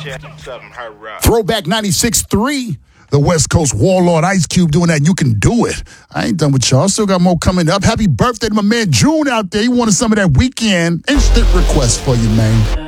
Throwback 96.3. The West Coast Warlord Ice Cube doing that. You can do it. I ain't done with y'all. Still got more coming up. Happy birthday to my man June out there. He wanted some of that Weekend instant request for you, man.